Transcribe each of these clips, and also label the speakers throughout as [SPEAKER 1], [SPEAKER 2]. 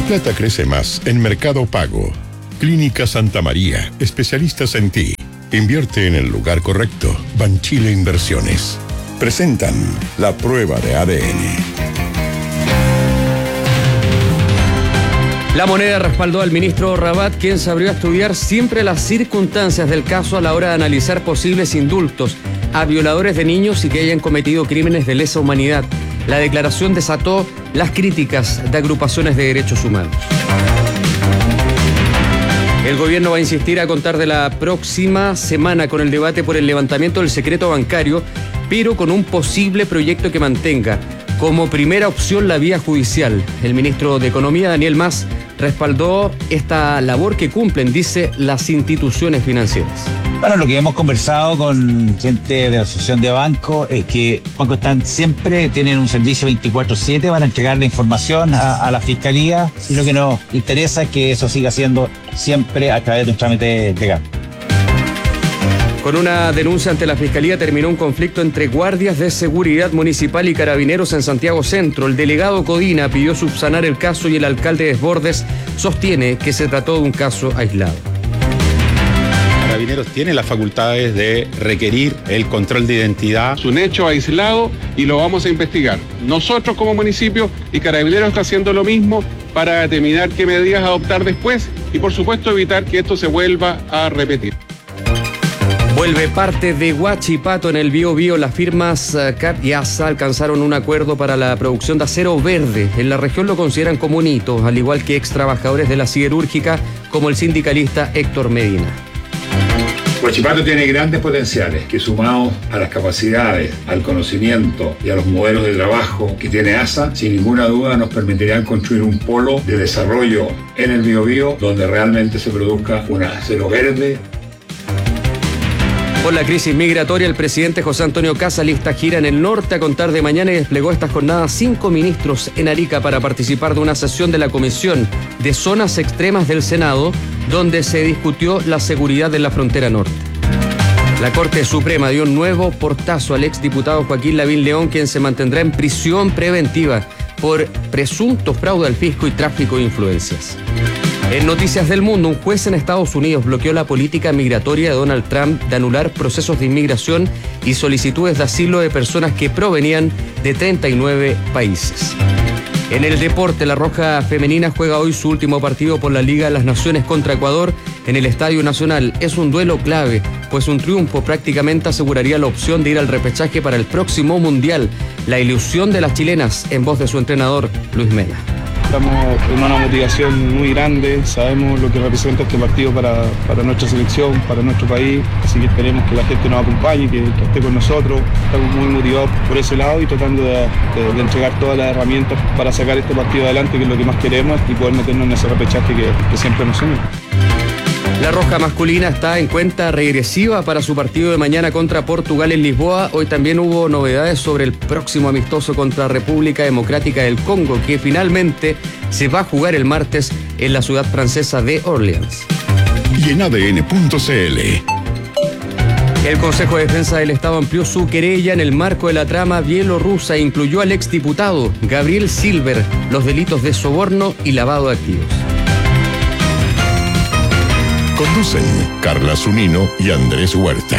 [SPEAKER 1] plata crece más en Mercado Pago. Clínica Santa María, especialistas en ti. Invierte en el lugar correcto. Banchile Inversiones. Presentan la prueba de ADN.
[SPEAKER 2] La Moneda respaldó al ministro Rabat, quien se abrió a estudiar siempre las circunstancias del caso a la hora de analizar posibles indultos a violadores de niños y que hayan cometido crímenes de lesa humanidad. La declaración desató las críticas de agrupaciones de derechos humanos. El gobierno va a insistir a contar de la próxima semana con el debate por el levantamiento del secreto bancario, pero con un posible proyecto que mantenga como primera opción la vía judicial. El ministro de Economía, Daniel Mas, respaldó esta labor que cumplen, dice, las instituciones financieras.
[SPEAKER 3] Bueno, lo que hemos conversado con gente de la Asociación de Bancos es que bancos siempre tienen un servicio 24/7 para entregar la información a la Fiscalía, y lo que nos interesa es que eso siga siendo siempre a través de un trámite legal.
[SPEAKER 2] Con una denuncia ante la Fiscalía terminó un conflicto entre guardias de seguridad municipal y carabineros en Santiago Centro. El delegado Codina pidió subsanar el caso y el alcalde Desbordes sostiene que se trató de un caso aislado.
[SPEAKER 4] Carabineros tiene las facultades de requerir el control de identidad.
[SPEAKER 5] Es un hecho aislado y lo vamos a investigar. Nosotros como municipio y Carabineros está haciendo lo mismo para determinar qué medidas adoptar después y por supuesto evitar que esto se vuelva a repetir.
[SPEAKER 2] Vuelve parte de Huachipato en el Biobío. Las firmas CAP y ASA alcanzaron un acuerdo para la producción de acero verde. En la región lo consideran como un hito, al igual que ex trabajadores de la siderúrgica, como el sindicalista Héctor Medina.
[SPEAKER 6] Huachipato tiene grandes potenciales que, sumados a las capacidades, al conocimiento y a los modelos de trabajo que tiene ASA, sin ninguna duda nos permitirán construir un polo de desarrollo en el Biobío donde realmente se produzca un acero verde.
[SPEAKER 2] Por la crisis migratoria, el presidente José Antonio Kast alista gira en el norte a contar de mañana y desplegó esta jornada 5 ministros en Arica para participar de una sesión de la Comisión de Zonas Extremas del Senado, donde se discutió la seguridad de la frontera norte. La Corte Suprema dio un nuevo portazo al exdiputado Joaquín Lavín León, quien se mantendrá en prisión preventiva por presunto fraude al fisco y tráfico de influencias. En Noticias del Mundo, un juez en Estados Unidos bloqueó la política migratoria de Donald Trump de anular procesos de inmigración y solicitudes de asilo de personas que provenían de 39 países. En el deporte, la Roja Femenina juega hoy su último partido por la Liga de las Naciones contra Ecuador en el Estadio Nacional. Es un duelo clave, pues un triunfo prácticamente aseguraría la opción de ir al repechaje para el próximo Mundial. La ilusión de las chilenas, en voz de su entrenador, Luis Mena.
[SPEAKER 7] Estamos con una motivación muy grande, sabemos lo que representa este partido para nuestra selección, para nuestro país, así que esperemos que la gente nos acompañe, que esté con nosotros. Estamos muy motivados por ese lado y tratando de entregar todas las herramientas para sacar este partido adelante, que es lo que más queremos, y poder meternos en ese repechaje que siempre nos une.
[SPEAKER 2] La Roja masculina está en cuenta regresiva para su partido de mañana contra Portugal en Lisboa. Hoy también hubo novedades sobre el próximo amistoso contra República Democrática del Congo, que finalmente se va a jugar el martes en la ciudad francesa de Orleans.
[SPEAKER 1] Y en ADN.cl.
[SPEAKER 2] El Consejo de Defensa del Estado amplió su querella en el marco de la trama bielorrusa e incluyó al exdiputado Gabriel Silver, los delitos de soborno y lavado de activos.
[SPEAKER 1] Conducen Carla Zunino y Andrés Huerta.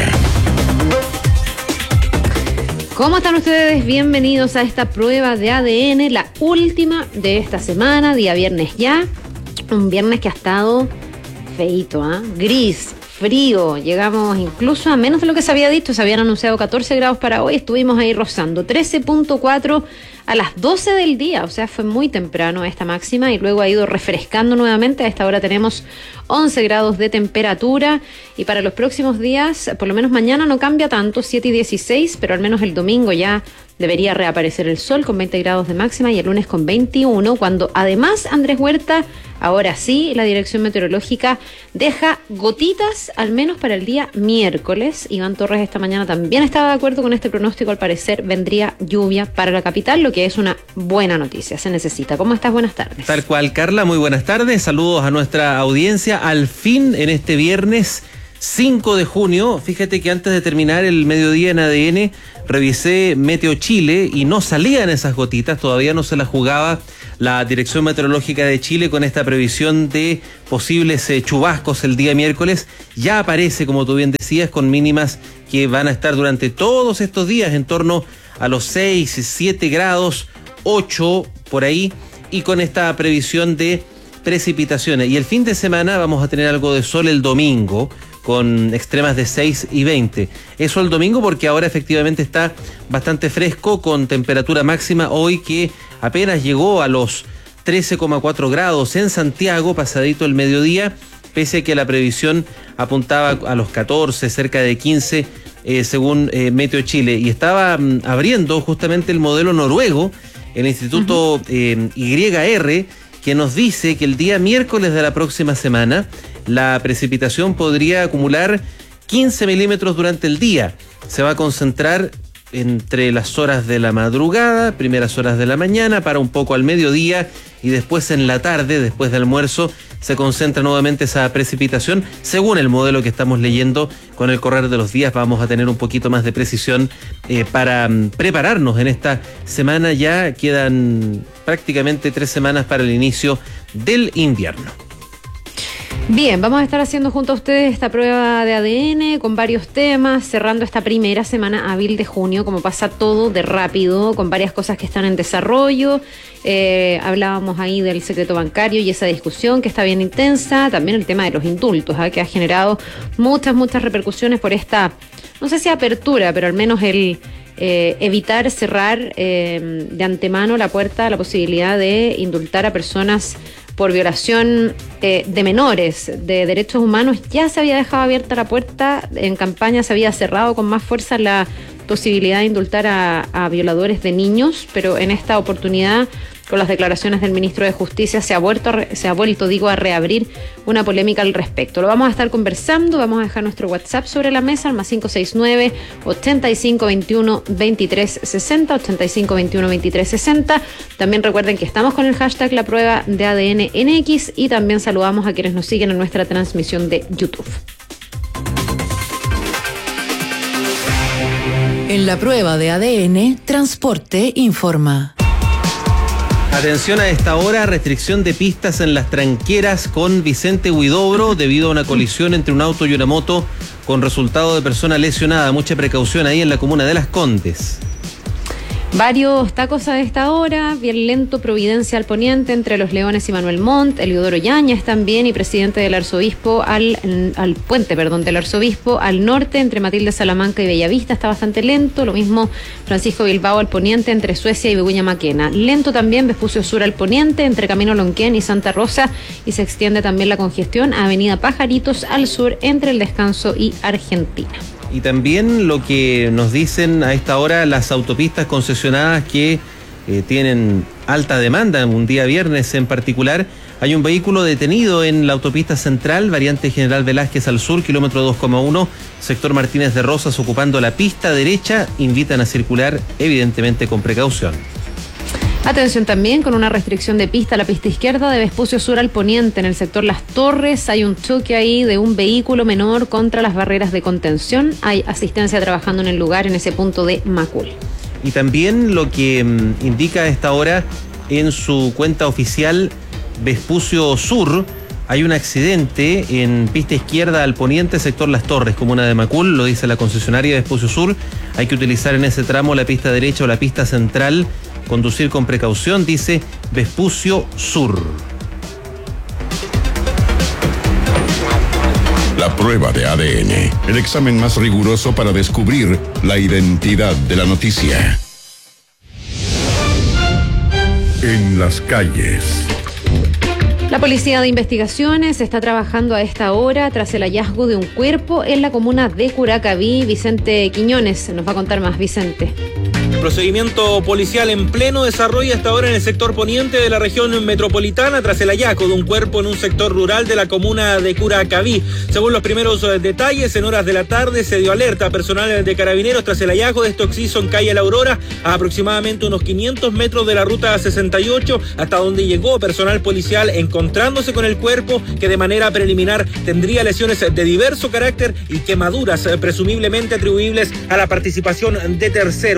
[SPEAKER 8] ¿Cómo están ustedes? Bienvenidos a esta prueba de ADN, la última de esta semana, día viernes ya. Un viernes que ha estado feíto, gris, frío. Llegamos incluso a menos de lo que se había dicho. Se habían anunciado 14 grados para hoy. Estuvimos ahí rozando 13.4 a las 12 del día. O sea, fue muy temprano esta máxima y luego ha ido refrescando nuevamente. A esta hora tenemos 11 grados de temperatura y para los próximos días, por lo menos mañana no cambia tanto, 7 y 16, pero al menos el domingo ya debería reaparecer el sol con 20 grados de máxima y el lunes con 21, cuando además Andrés Huerta, ahora sí, la Dirección Meteorológica deja gotitas al menos para el día miércoles. Iván Torres esta mañana también estaba de acuerdo con este pronóstico. Al parecer vendría lluvia para la capital, lo que es una buena noticia, se necesita. ¿Cómo estás? Buenas tardes.
[SPEAKER 9] Tal cual, Carla, muy buenas tardes, saludos a nuestra audiencia. Al fin, en este viernes 5 de junio, fíjate que antes de terminar el mediodía en ADN, revisé Meteo Chile y no salían esas gotitas, todavía no se las jugaba la Dirección Meteorológica de Chile con esta previsión de posibles chubascos el día miércoles. Ya aparece, como tú bien decías, con mínimas que van a estar durante todos estos días en torno a los 6, 7 grados, 8 por ahí, y con esta previsión de precipitaciones. Y el fin de semana vamos a tener algo de sol el domingo, con extremas de 6 y 20. Eso el domingo porque ahora efectivamente está bastante fresco, con temperatura máxima hoy que apenas llegó a los 13,4 grados en Santiago, pasadito el mediodía, pese a que la previsión apuntaba a los 14, cerca de 15, según Meteo Chile. Y estaba abriendo justamente el modelo noruego, el Instituto YR, que nos dice que el día miércoles de la próxima semana la precipitación podría acumular 15 milímetros durante el día. Se va a concentrar entre las horas de la madrugada, primeras horas de la mañana, para un poco al mediodía, y después en la tarde, después del almuerzo, se concentra nuevamente esa precipitación. Según el modelo que estamos leyendo, con el correr de los días vamos a tener un poquito más de precisión para prepararnos en esta semana. Ya quedan prácticamente 3 semanas para el inicio del invierno.
[SPEAKER 8] Bien, vamos a estar haciendo junto a ustedes esta prueba de ADN con varios temas, cerrando esta primera semana hábil de junio, como pasa todo de rápido, con varias cosas que están en desarrollo. Hablábamos ahí del secreto bancario y esa discusión que está bien intensa, también el tema de los indultos, que ha generado muchas repercusiones por esta, no sé si apertura, pero al menos el evitar cerrar de antemano la puerta a la posibilidad de indultar a personas por violación de menores, de derechos humanos. Ya se había dejado abierta la puerta, en campaña se había cerrado con más fuerza la posibilidad de indultar a violadores de niños, pero en esta oportunidad, con las declaraciones del ministro de Justicia, se ha vuelto a reabrir una polémica al respecto. Lo vamos a estar conversando, vamos a dejar nuestro WhatsApp sobre la mesa, al +569 8521 2360, 8521 2360. También recuerden que estamos con el hashtag La Prueba de ADN en X, y también saludamos a quienes nos siguen en nuestra transmisión de YouTube.
[SPEAKER 10] En La Prueba de ADN, Transporte informa.
[SPEAKER 9] Atención a esta hora, restricción de pistas en las tranqueras con Vicente Huidobro debido a una colisión entre un auto y una moto con resultado de persona lesionada. Mucha precaución ahí en la comuna de Las Condes.
[SPEAKER 8] Varios tacos a esta hora, bien lento Providencia al poniente entre Los Leones y Manuel Montt, Eliodoro Yáñez también, y presidente del arzobispo al puente del arzobispo al norte entre Matilde Salamanca y Bellavista está bastante lento, lo mismo Francisco Bilbao al poniente entre Suecia y Beguña Maquena. Lento también Vespucio Sur al poniente entre Camino Lonquén y Santa Rosa, y se extiende también la congestión a Avenida Pajaritos al sur entre El Descanso y Argentina.
[SPEAKER 9] Y también lo que nos dicen a esta hora las autopistas concesionadas que tienen alta demanda, un día viernes en particular. Hay un vehículo detenido en la autopista central, variante General Velázquez al sur, kilómetro 2,1, sector Martínez de Rosas, ocupando la pista derecha. Invitan a circular evidentemente con precaución.
[SPEAKER 8] Atención también con una restricción de pista a la pista izquierda de Vespucio Sur al poniente en el sector Las Torres. Hay un choque ahí de un vehículo menor contra las barreras de contención. Hay asistencia trabajando en el lugar en ese punto de Macul.
[SPEAKER 9] Y también lo que indica a esta hora en su cuenta oficial Vespucio Sur, hay un accidente en pista izquierda al poniente, sector Las Torres, comuna de Macul, lo dice la concesionaria de Vespucio Sur. Hay que utilizar en ese tramo la pista derecha o la pista central. Conducir con precaución, dice Vespucio Sur.
[SPEAKER 1] La prueba de ADN, el examen más riguroso para descubrir la identidad de la noticia. En las calles.
[SPEAKER 8] La Policía de Investigaciones está trabajando a esta hora tras el hallazgo de un cuerpo en la comuna de Curacaví. Vicente Quiñones nos va a contar más. Vicente.
[SPEAKER 11] Procedimiento policial en pleno desarrollo hasta ahora en el sector poniente de la región metropolitana tras el hallazgo de un cuerpo en un sector rural de la comuna de Curacaví. Según los primeros detalles, en horas de la tarde se dio alerta a personal de carabineros tras el hallazgo de este occiso en calle La Aurora, a aproximadamente unos 500 metros de la ruta 68, hasta donde llegó personal policial encontrándose con el cuerpo, que de manera preliminar tendría lesiones de diverso carácter y quemaduras presumiblemente atribuibles a la participación de terceros. A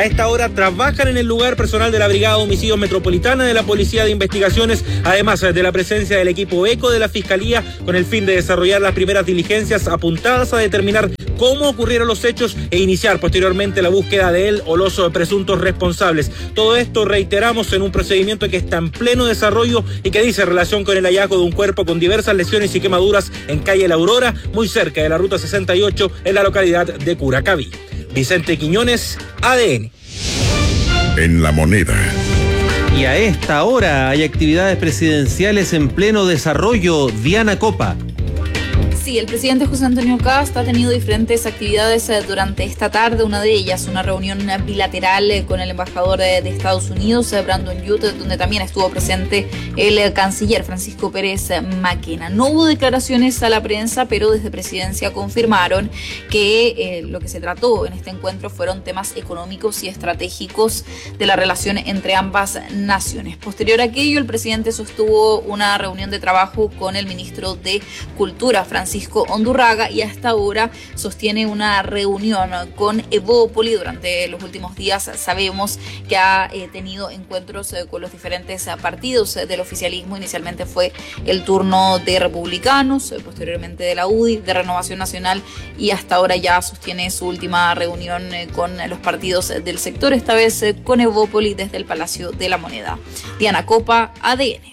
[SPEAKER 11] A esta hora trabajan en el lugar personal de la Brigada de Homicidios Metropolitana de la Policía de Investigaciones, además de la presencia del equipo ECO de la Fiscalía, con el fin de desarrollar las primeras diligencias apuntadas a determinar cómo ocurrieron los hechos e iniciar posteriormente la búsqueda de él o los presuntos responsables. Todo esto, reiteramos, en un procedimiento que está en pleno desarrollo y que dice relación con el hallazgo de un cuerpo con diversas lesiones y quemaduras en calle La Aurora, muy cerca de la ruta 68 en la localidad de Curacaví. Vicente Quiñones, ADN.
[SPEAKER 1] En La Moneda.
[SPEAKER 9] Y a esta hora hay actividades presidenciales en pleno desarrollo. Diana Copa.
[SPEAKER 12] Sí, el presidente José Antonio Kast ha tenido diferentes actividades durante esta tarde. Una de ellas, una reunión bilateral con el embajador de Estados Unidos, Brandon Youth, donde también estuvo presente el canciller Francisco Pérez Maquena. No hubo declaraciones a la prensa, pero desde Presidencia confirmaron que lo que se trató en este encuentro fueron temas económicos y estratégicos de la relación entre ambas naciones. Posterior a aquello, el presidente sostuvo una reunión de trabajo con el ministro de Cultura, Francisco Ondurraga, y hasta ahora sostiene una reunión con Evópoli. Durante los últimos días sabemos que ha tenido encuentros con los diferentes partidos del oficialismo. Inicialmente fue el turno de republicanos, posteriormente de la UDI, de Renovación Nacional, y hasta ahora ya sostiene su última reunión con los partidos del sector, esta vez con Evópoli desde el Palacio de la Moneda. Diana Copa, ADN.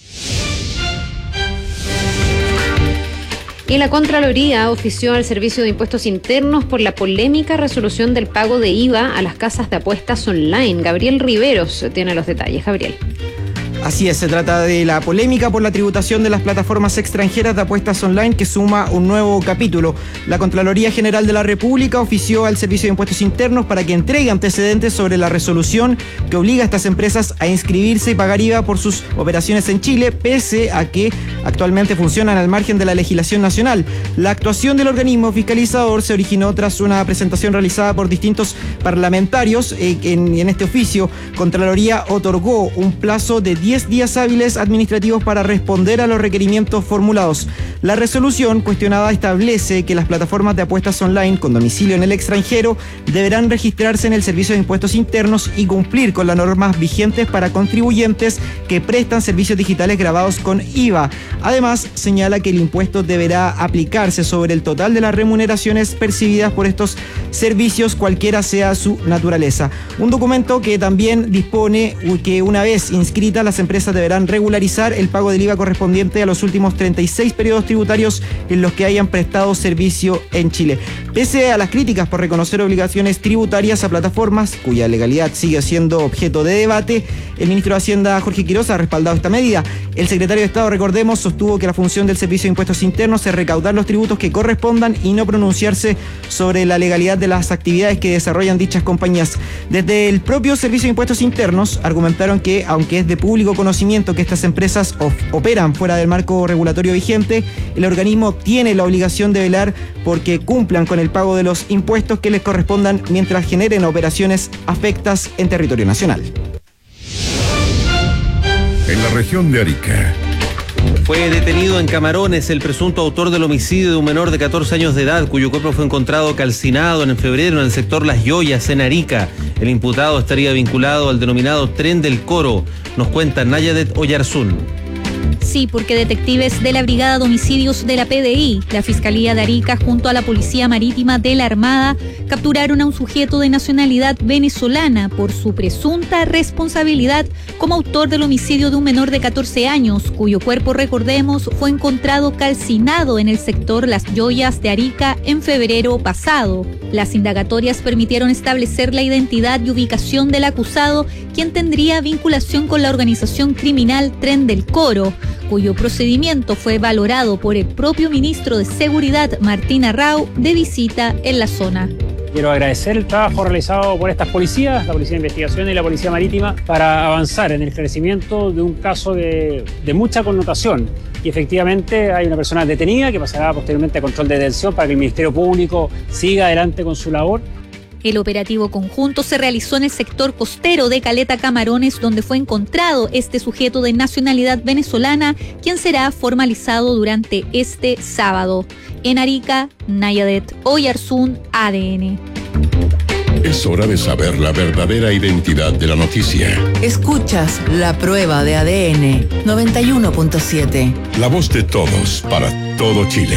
[SPEAKER 8] Y la Contraloría ofició al Servicio de Impuestos Internos por la polémica resolución del pago de IVA a las casas de apuestas online. Gabriel Riveros tiene los detalles. Gabriel.
[SPEAKER 13] Así es, se trata de la polémica por la tributación de las plataformas extranjeras de apuestas online, que suma un nuevo capítulo. La Contraloría General de la República ofició al Servicio de Impuestos Internos para que entregue antecedentes sobre la resolución que obliga a estas empresas a inscribirse y pagar IVA por sus operaciones en Chile, pese a que actualmente funcionan al margen de la legislación nacional. La actuación del organismo fiscalizador se originó tras una presentación realizada por distintos parlamentarios. En este oficio, Contraloría otorgó un plazo de 10 días hábiles administrativos para responder a los requerimientos formulados. La resolución cuestionada establece que las plataformas de apuestas online con domicilio en el extranjero deberán registrarse en el Servicio de Impuestos Internos y cumplir con las normas vigentes para contribuyentes que prestan servicios digitales grabados con IVA. Además, señala que el impuesto deberá aplicarse sobre el total de las remuneraciones percibidas por estos servicios, cualquiera sea su naturaleza. Un documento que también dispone que una vez inscritas, las empresas deberán regularizar el pago del IVA correspondiente a los últimos 36 periodos tributarios en los que hayan prestado servicio en Chile. Pese a las críticas por reconocer obligaciones tributarias a plataformas cuya legalidad sigue siendo objeto de debate, el ministro de Hacienda, Jorge Quiroz, ha respaldado esta medida. El secretario de Estado, recordemos, sostuvo que la función del Servicio de Impuestos Internos es recaudar los tributos que correspondan y no pronunciarse sobre la legalidad de las actividades que desarrollan dichas compañías. Desde el propio Servicio de Impuestos Internos argumentaron que, aunque es de público conocimiento que estas empresas operan fuera del marco regulatorio vigente, el organismo tiene la obligación de velar porque cumplan con el pago de los impuestos que les correspondan mientras generen operaciones afectas en territorio nacional.
[SPEAKER 1] En la región de Arica.
[SPEAKER 9] Fue detenido en Camarones el presunto autor del homicidio de un menor de 14 años de edad, cuyo cuerpo fue encontrado calcinado en febrero en el sector Las Joyas, en Arica. El imputado estaría vinculado al denominado Tren del Coro. Nos cuenta Nayadet Oyarzún.
[SPEAKER 14] Sí, porque detectives de la Brigada de Homicidios de la PDI, la Fiscalía de Arica, junto a la Policía Marítima de la Armada, capturaron a un sujeto de nacionalidad venezolana por su presunta responsabilidad como autor del homicidio de un menor de 14 años, cuyo cuerpo, recordemos, fue encontrado calcinado en el sector Las Joyas de Arica en febrero pasado. Las indagatorias permitieron establecer la identidad y ubicación del acusado, quien tendría vinculación con la organización criminal Tren del Coro, cuyo procedimiento fue valorado por el propio ministro de Seguridad, Martín Arrau, de visita en la zona.
[SPEAKER 15] Quiero agradecer el trabajo realizado por estas policías, la Policía de Investigación y la Policía Marítima, para avanzar en el esclarecimiento de un caso de mucha connotación. Y efectivamente hay una persona detenida que pasará posteriormente a control de detención para que el Ministerio Público siga adelante con su labor.
[SPEAKER 14] El operativo conjunto se realizó en el sector costero de Caleta Camarones, donde fue encontrado este sujeto de nacionalidad venezolana, quien será formalizado durante este sábado. En Arica, Nayadet Oyarzún, ADN.
[SPEAKER 1] Es hora de saber la verdadera identidad de la noticia.
[SPEAKER 10] Escuchas La Prueba de ADN 91.7.
[SPEAKER 1] La voz de todos para todo Chile.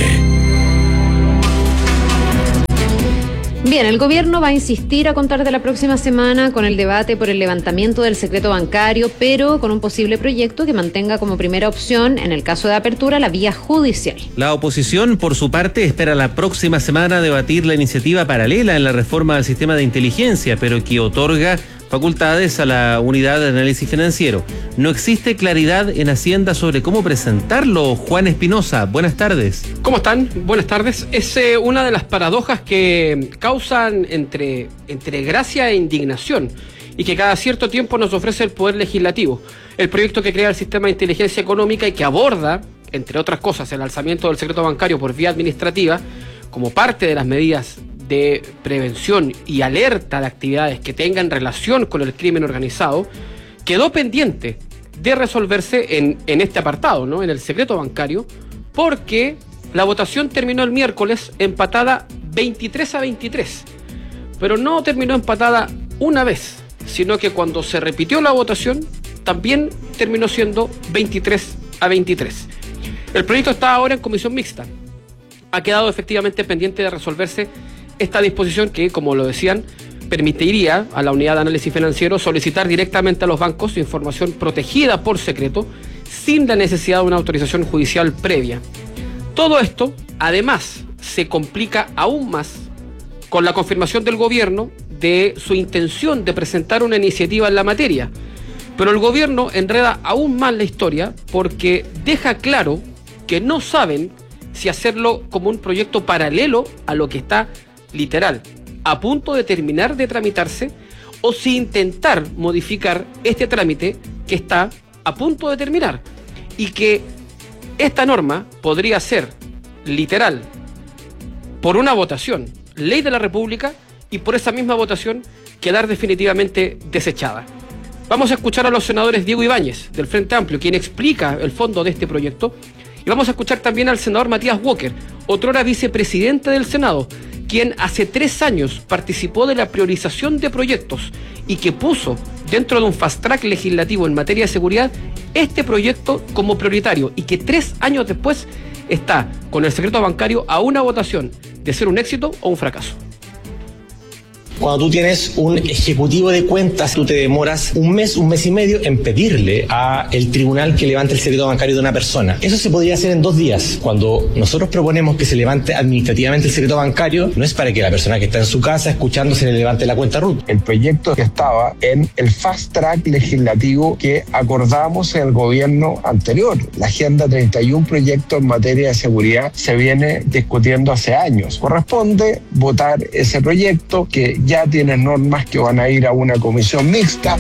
[SPEAKER 8] Bien, el gobierno va a insistir a contar de la próxima semana con el debate por el levantamiento del secreto bancario, pero con un posible proyecto que mantenga como primera opción, en el caso de apertura, la vía judicial.
[SPEAKER 9] La oposición, por su parte, espera la próxima semana debatir la iniciativa paralela en la reforma del sistema de inteligencia, pero que otorga facultades a la unidad de análisis financiero. No existe claridad en Hacienda sobre cómo presentarlo. Juan Espinosa, buenas tardes.
[SPEAKER 16] ¿Cómo están? Buenas tardes. Es una de las paradojas que causan entre gracia e indignación y que cada cierto tiempo nos ofrece el Poder Legislativo. El proyecto que crea el sistema de inteligencia económica y que aborda, entre otras cosas, el alzamiento del secreto bancario por vía administrativa como parte de las medidas de prevención y alerta de actividades que tengan relación con el crimen organizado, quedó pendiente de resolverse en este apartado, ¿no? En el secreto bancario, porque la votación terminó el miércoles empatada 23-23, pero no terminó empatada una vez, sino que cuando se repitió la votación también terminó siendo 23-23. El proyecto está ahora en comisión mixta. Ha quedado efectivamente pendiente de resolverse esta disposición que, como lo decían, permitiría a la unidad de análisis financiero solicitar directamente a los bancos información protegida por secreto sin la necesidad de una autorización judicial previa. Todo esto, además, se complica aún más con la confirmación del gobierno de su intención de presentar una iniciativa en la materia. Pero el gobierno enreda aún más la historia porque deja claro que no saben si hacerlo como un proyecto paralelo a lo que está literal a punto de terminar de tramitarse, o si intentar modificar este trámite que está a punto de terminar, y que esta norma podría ser literal por una votación, ley de la República, y por esa misma votación quedar definitivamente desechada. Vamos a escuchar a los senadores Diego Ibáñez del Frente Amplio, quien explica el fondo de este proyecto, y vamos a escuchar también al senador Matías Walker, otrora vicepresidente del Senado, quien hace 3 años participó de la priorización de proyectos y que puso dentro de un fast track legislativo en materia de seguridad este proyecto como prioritario, y que 3 años después está con el secreto bancario a una votación de ser un éxito o un fracaso.
[SPEAKER 17] Cuando tú tienes un ejecutivo de cuentas, tú te demoras un mes y medio en pedirle a el tribunal que levante el secreto bancario de una persona. Eso se podría hacer en 2 días. Cuando nosotros proponemos que se levante administrativamente el secreto bancario, no es para que la persona que está en su casa escuchando se le levante la cuenta RUT.
[SPEAKER 18] El proyecto estaba en el fast track legislativo que acordamos en el gobierno anterior. La Agenda 31 proyectos en materia de seguridad se viene discutiendo hace años. Corresponde votar ese proyecto que ya tiene normas que van a ir a una comisión mixta.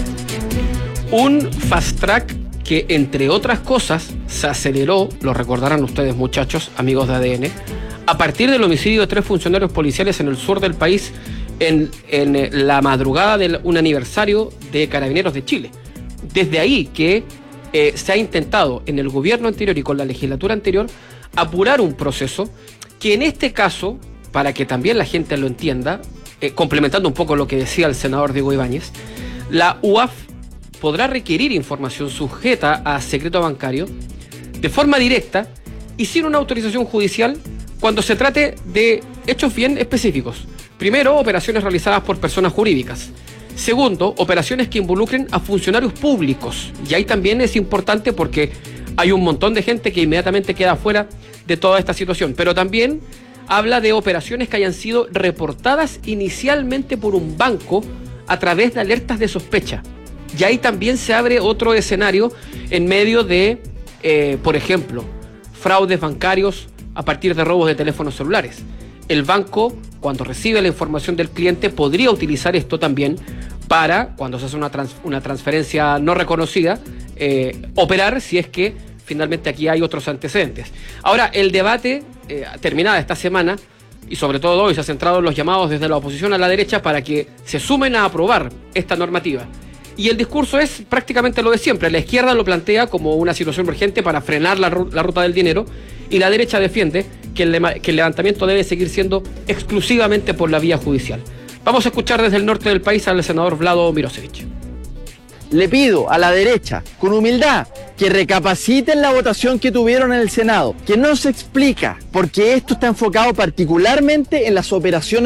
[SPEAKER 16] Un fast track que, entre otras cosas, se aceleró, lo recordarán ustedes, muchachos, amigos de ADN, a partir del homicidio de 3 funcionarios policiales en el sur del país en la madrugada de un aniversario de Carabineros de Chile. Desde ahí que se ha intentado en el gobierno anterior y con la legislatura anterior apurar un proceso que, en este caso, para que también la gente lo entienda, complementando un poco lo que decía el senador Diego Ibáñez, la UAF podrá requerir información sujeta a secreto bancario de forma directa y sin una autorización judicial cuando se trate de hechos bien específicos. Primero, operaciones realizadas por personas jurídicas. Segundo, operaciones que involucren a funcionarios públicos. Y ahí también es importante porque hay un montón de gente que inmediatamente queda fuera de toda esta situación. Pero también habla de operaciones que hayan sido reportadas inicialmente por un banco a través de alertas de sospecha. Y ahí también se abre otro escenario en medio de, por ejemplo, fraudes bancarios a partir de robos de teléfonos celulares. El banco, cuando recibe la información del cliente, podría utilizar esto también para, cuando se hace una transferencia no reconocida, operar si es que finalmente aquí hay otros antecedentes. Ahora, el debate, terminada esta semana, y sobre todo hoy, se ha centrado en los llamados desde la oposición a la derecha para que se sumen a aprobar esta normativa. Y el discurso es prácticamente lo de siempre. La izquierda lo plantea como una situación urgente para frenar la ruta del dinero, y la derecha defiende que el levantamiento debe seguir siendo exclusivamente por la vía judicial. Vamos a escuchar desde el norte del país al senador Vlado Mirosevich.
[SPEAKER 19] Le pido a la derecha, con humildad, que recapaciten la votación que tuvieron en el Senado, que no se explica, porque esto está enfocado particularmente en las operaciones